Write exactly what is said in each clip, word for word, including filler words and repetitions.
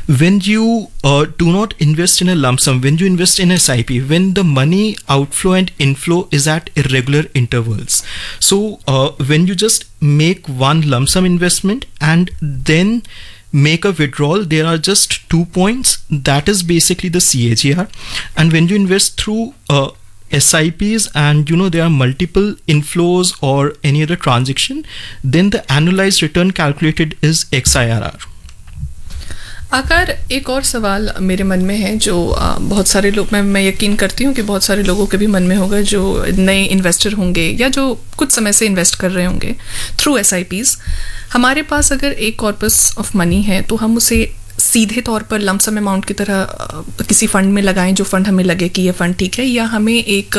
when you uh, do not invest in a lump sum, when you invest in S I P, when the money outflow and inflow is at irregular intervals, so uh, when you just make one lump sum investment and then make a withdrawal, there are just two points. That is basically the C A G R. And when you invest through uh, S I Ps and you know there are multiple inflows or any other transaction, then the annualized return calculated is X I R R. आकार एक और सवाल मेरे मन में है जो आ, बहुत सारे लोग, मैं मैं यकीन करती हूँ कि बहुत सारे लोगों के भी मन में होगा जो नए इन्वेस्टर होंगे या जो कुछ समय से इन्वेस्ट कर रहे होंगे थ्रू एस आई पीज़. हमारे पास अगर एक कॉर्पस ऑफ मनी है तो हम उसे सीधे तौर पर लंप सम अमाउंट की तरह किसी फंड में लगाएं जो फंड हमें लगे कि ये फंड ठीक है, या हमें एक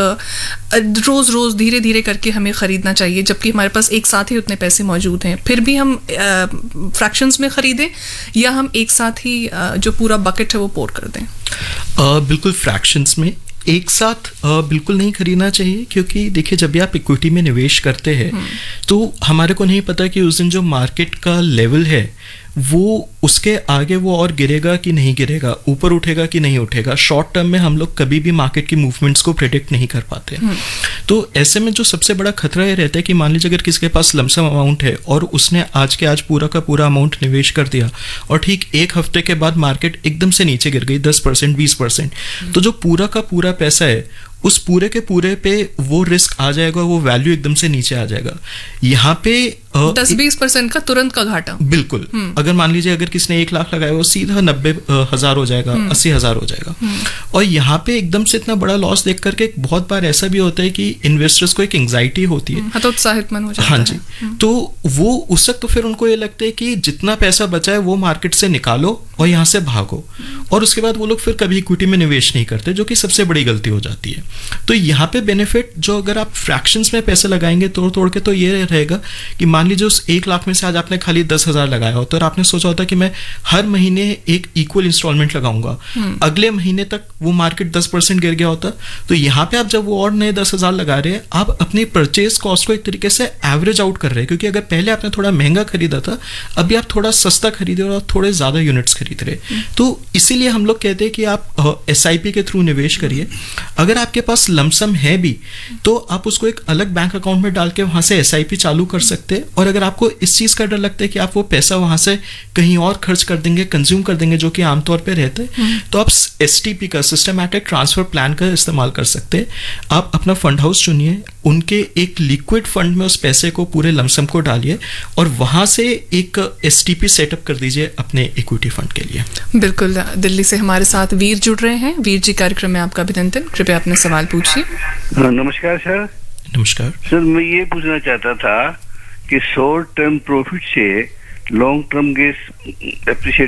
रोज़ रोज़ धीरे धीरे करके हमें ख़रीदना चाहिए जबकि हमारे पास एक साथ ही उतने पैसे मौजूद हैं, फिर भी हम फ्रैक्शंस में ख़रीदें या हम एक साथ ही जो पूरा बकेट है वो पोर कर दें? uh, बिल्कुल फ्रैक्शंस में एक साथ uh, बिल्कुल नहीं खरीदना चाहिए, क्योंकि देखिए जब भी आप इक्विटी में निवेश करते हैं तो हमारे को नहीं पता कि उस दिन जो मार्केट का लेवल है वो उसके आगे वो और गिरेगा कि नहीं गिरेगा, ऊपर उठेगा कि नहीं उठेगा. शॉर्ट टर्म में हम लोग कभी भी मार्केट की मूवमेंट्स को प्रेडिक्ट नहीं कर पाते. तो ऐसे में जो सबसे बड़ा खतरा ये रहता है कि मान लीजिए अगर किसी के पास लमसम अमाउंट है और उसने आज के आज पूरा का पूरा अमाउंट निवेश कर दिया और ठीक एक हफ्ते के बाद मार्केट एकदम से नीचे गिर गई दस परसेंट बीस परसेंट, तो जो पूरा का पूरा पैसा है उस पूरे के पूरे पे वो रिस्क आ जाएगा, वो वैल्यू एकदम से नीचे आ जाएगा. यहाँ पे दस बीस परसेंट का तुरंत का घाटा. बिल्कुल. अगर मान लीजिए अगर किसने एक लाख लगाया वो सीधा नब्बे हजार हो जाएगा, अस्सी हजार हो जाएगा. और यहाँ पे एकदम से इतना बड़ा लॉस देख करके बहुत बार ऐसा भी होता है कि इन्वेस्टर्स को एक एंग्जाइटी होती है, हतोत्साहित मन हो जाता है. हाँ जी. तो वो उस वक्त तो फिर उनको ये लगता है कि जितना पैसा बचा है वो मार्केट से निकालो और यहाँ से भागो, और उसके बाद वो लोग फिर कभी इक्विटी में निवेश नहीं करते, जो कि सबसे बड़ी गलती हो जाती है. तो यहाँ पे बेनिफिट जो अगर आप फ्रैक्शंस में पैसे लगाएंगे तोड़ तोड़ के, तो ये रहेगा कि मान लीजिए उस एक लाख में से आज आपने खाली दस हजार लगाया होता और आपने सोचा होता कि मैं हर महीने एक इक्वल इंस्टॉलमेंट लगाऊंगा, अगले महीने तक वो मार्केट दस परसेंट गिर गया होता. तो यहाँ पे आप जब वो और नए दस हजार लगा रहे हैं, आप अपनी परचेज कॉस्ट को एक तरीके से एवरेज आउट कर रहे हैं, क्योंकि अगर पहले आपने थोड़ा महंगा खरीदा था, अभी आप थोड़ा सस्ता खरीदे और थोड़े ज्यादा यूनिट्स खरीद रहे. तो इसीलिए हम लोग कहते हैं कि आप एस आई पी के थ्रू निवेश करिए. अगर आपके पास लमसम है भी तो आप उसको एक अलग बैंक अकाउंट में डाल के वहां से एस आई पी चालू कर सकते हैं. और अगर आपको इस चीज का डर लगता है कि आप वो पैसा वहां से कहीं और खर्च कर देंगे, कंज्यूम कर देंगे, जो कि आमतौर पे रहता है, तो आप एस टी पी का सिस्टमैटिक ट्रांसफर प्लान का इस्तेमाल कर सकते हैं. आप अपना फंड हाउस चुनिए, उनके एक लिक्विड फंड में उस पैसे को, पूरे लमसम को डालिए और वहां से एक एस टी पी सेटअप कर दीजिए अपने इक्विटी फंड के लिए. बिल्कुल. दिल्ली से हमारे साथ वीर जुड़ रहे हैं. वीर जी, कार्यक्रम में आपका अभिनंदन. कृपया अपने सवाल पूछिए. नमस्कार सर. नमस्कार सर, मैं ये पूछना चाहता था कि शॉर्ट टर्म प्रॉफिट से लॉन्ग टर्म गेस एप्रिशिएट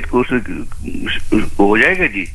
हो जाएगा जी?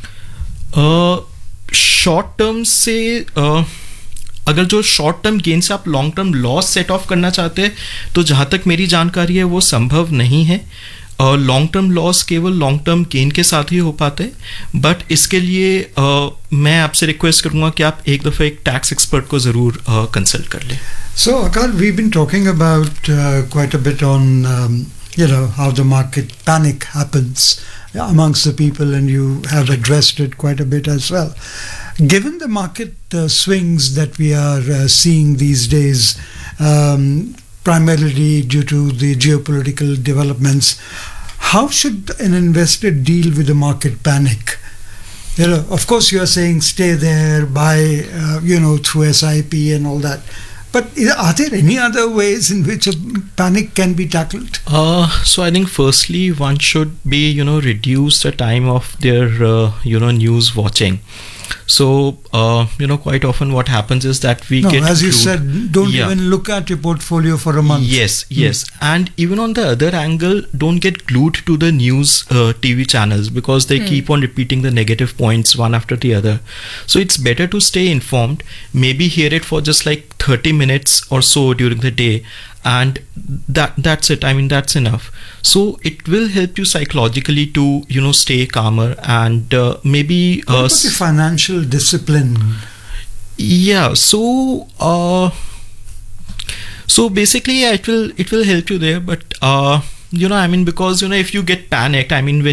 शॉर्ट uh, टर्म से uh, अगर जो शॉर्ट टर्म गेन से आप long term loss set of करना चाहते हैं तो जहाँ तक मेरी जानकारी है वो संभव नहीं है. और लॉन्ग टर्म लॉस केवल लॉन्ग टर्म गेन के साथ ही हो पाते हैं. बट इसके लिए uh, मैं आपसे रिक्वेस्ट करूंगा कि आप एक दफ़ा एक टैक्स एक्सपर्ट को ज़रूर कंसल्ट कर लें. So, Akal, we've been talking about uh, quite a bit on um, you know how the market panic happens amongst the people, and you have addressed it quite a bit as well. Given the market uh, swings that we are uh, seeing these days, um, primarily due to the geopolitical developments, how should an investor deal with the market panic? You know, of course, you are saying stay there, buy, uh, you know, through S I P and all that. But are there any other ways in which a panic can be tackled? Uh, so I think firstly, one should be, you know, reduce the time of their, uh, you know, news watching. So, uh, you know, quite often what happens is that we no, get... as you glued. said, don't yeah. even look at your portfolio for a month. Yes, yes. Mm. And even on the other angle, don't get glued to the news uh, T V channels because they mm. keep on repeating the negative points one after the other. So it's better to stay informed, maybe hear it for just like thirty minutes or so during the day, and that that's it. I mean, that's enough. So it will help you psychologically to, you know, stay calmer and uh, maybe what uh, about the financial discipline? Yeah, so uh, so basically yeah, it will it will help you there, but uh, you know, I mean, because, you know, if you get panicked, I mean, when